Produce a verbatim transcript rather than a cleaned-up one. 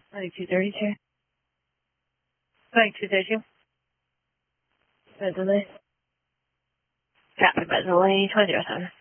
Ninety-two thirty-two. Ninety-two thirty-two. Bed delay. Traffic bed delay, twenty zero seven.